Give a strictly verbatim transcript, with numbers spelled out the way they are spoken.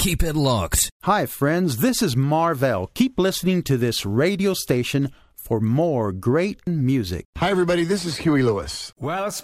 Keep it locked. Hi, friends. This is Marvell. Keep listening to this radio station for more great music. Hi, everybody. This is Huey Lewis. Well, it's